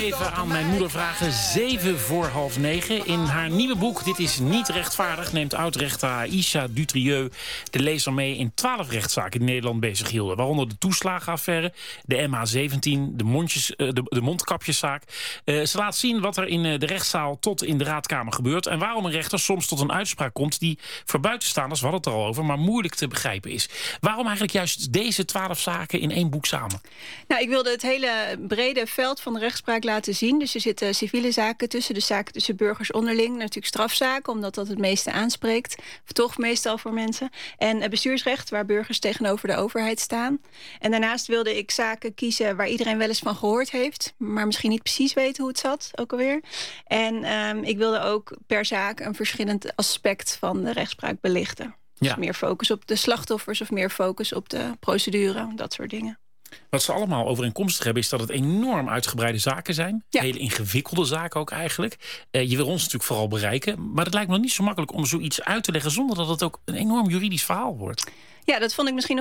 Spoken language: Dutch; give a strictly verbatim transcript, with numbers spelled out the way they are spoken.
even aan mijn moeder vragen. Zeven voor half negen. In haar nieuwe boek Dit is niet rechtvaardig neemt oud-rechter Aïcha Dutrieu de lezer mee in twaalf rechtszaken die Nederland bezig hielden. Waaronder de toeslagenaffaire, de M H zeventien, de, mondjes, de, de mondkapjeszaak. Uh, ze laat zien wat er in de rechtszaal tot in de raadkamer gebeurt en waarom een rechter soms tot een uitspraak komt die voor buitenstaanders, we hadden het er al over, maar moeilijk te begrijpen is. Waarom eigenlijk juist deze twaalf zaken in één boek samen? Nou, ik wilde het hele brede veld van de rechtspraak laten zien. Dus er zitten civiele zaken tussen, de zaken tussen burgers onderling. Natuurlijk strafzaken, omdat dat het meeste aanspreekt. Of toch meestal voor mensen. En bestuursrecht, waar burgers tegenover de overheid staan. En daarnaast wilde ik zaken kiezen waar iedereen wel eens van gehoord heeft. Maar misschien niet precies weten hoe het zat, ook alweer. En um, ik wilde ook per zaak een verschillend aspect van de rechtspraak belichten. Dus ja. meer focus op de slachtoffers of meer focus op de procedure, dat soort dingen. Wat ze allemaal overeenkomstig hebben is dat het enorm uitgebreide zaken zijn. Ja. Hele ingewikkelde zaken ook eigenlijk. Uh, je wil ons natuurlijk vooral bereiken. Maar het lijkt me nog niet zo makkelijk om zoiets uit te leggen zonder dat het ook een enorm juridisch verhaal wordt. Ja, dat vond ik misschien